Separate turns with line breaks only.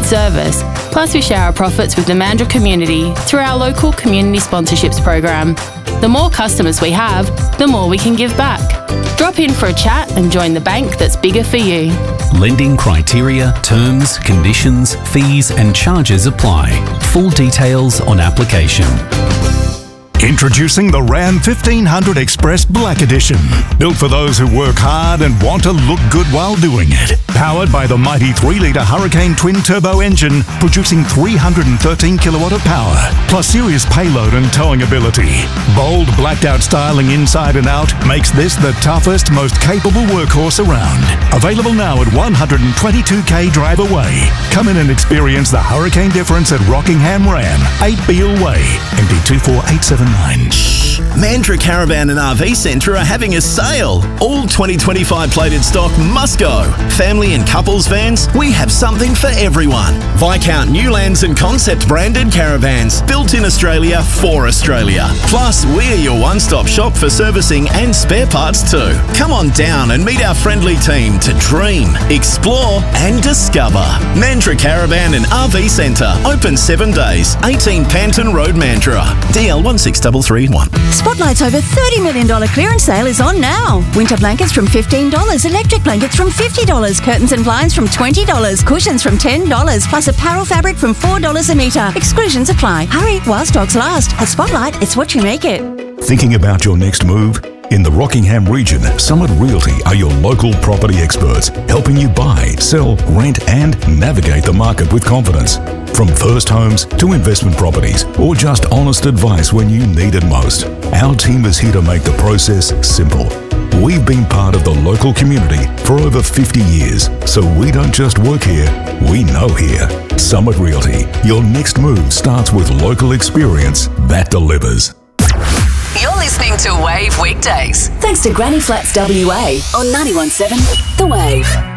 service. Plus, we share our profits with the Mandurah community through our local community sponsorships program. The more customers we have, the more we can give back. Drop in for a chat and join the bank that's bigger for you.
Lending criteria, terms, conditions, fees and charges apply. Full details on application.
Introducing the Ram 1500 Express Black Edition. Built for those who work hard and want to look good while doing it. Powered by the mighty 3-litre Hurricane twin-turbo engine, producing 313 kilowatt of power, plus serious payload and towing ability. Bold, blacked-out styling inside and out makes this the toughest, most capable workhorse around. Available now at 122k Drive Away. Come in and experience the Hurricane difference at Rockingham Ram, 8 Beale Way, MD24879.
Mandurah Caravan and RV Centre are having a sale. All 2025 plated stock must go. Family and couples vans, we have something for everyone. Viscount Newlands and Concept branded caravans, built in Australia for Australia. Plus, we're your one-stop shop for servicing and spare parts too. Come on down and meet our friendly team to dream, explore and discover. Mandurah Caravan and RV Centre, open 7 days, 18 Panton Road, Mandurah. DL 16331.
Spotlight's over $30 million clearance sale is on now. Winter blankets from $15, electric blankets from $50, curtains and blinds from $20, cushions from $10, plus apparel fabric from $4 a metre. Exclusions apply. Hurry while stocks last. At Spotlight, it's what you make it.
Thinking about your next move? In the Rockingham region, Summit Realty are your local property experts, helping you buy, sell, rent and navigate the market with confidence. From first homes to investment properties or just honest advice when you need it most, our team is here to make the process simple. We've been part of the local community for over 50 years, so we don't just work here, we know here. Summit Realty, your next move starts with local experience that delivers.
You're listening to Wave Weekdays.
Thanks to Granny Flats WA on 91.7 The Wave.